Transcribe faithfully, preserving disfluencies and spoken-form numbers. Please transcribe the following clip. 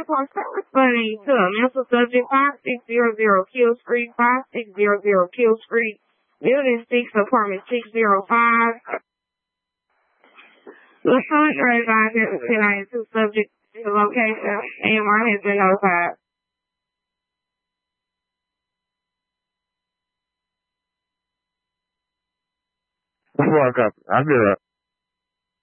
Responding to a mental subject five six zero zero Kill Street, five six zero zero Kill Street, Building six, Apartment six oh five. The front drive advised that the ten ninety-two subject to the location. A M R has been notified. Before I got, I did